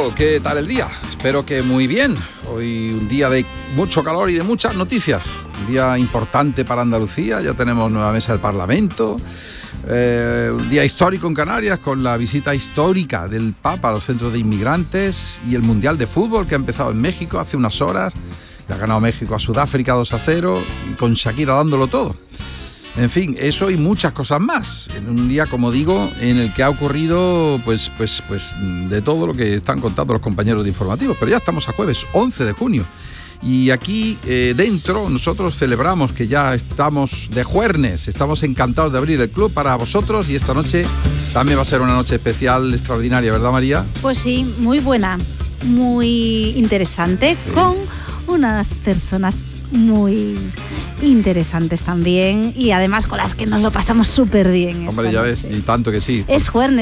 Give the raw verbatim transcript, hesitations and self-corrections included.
domingo, ¿qué tal el día? Espero que muy bien. Hoy un día de mucho calor y de muchas noticias. Un día importante para Andalucía, ya tenemos nueva mesa del Parlamento. Eh, un día histórico en Canarias con la visita histórica del Papa a los centros de inmigrantes y el Mundial de Fútbol que ha empezado en México hace unas horas. Le ha ganado México a Sudáfrica dos a cero y con Shakira dándolo todo. En fin, eso y muchas cosas más. En un día, como digo, en el que ha ocurrido pues, pues, pues, de todo lo que están contando los compañeros de informativos. Pero ya estamos a jueves once de junio. Y aquí eh, dentro nosotros celebramos que ya estamos de juernes. Estamos encantados de abrir el club para vosotros. Y esta noche también va a ser una noche especial, extraordinaria, ¿verdad, María? Pues sí, muy buena, muy interesante, sí. Con unas personas muy interesantes también y además con las que nos lo pasamos súper bien. Hombre, ya ves, y tanto que sí. Es jueves.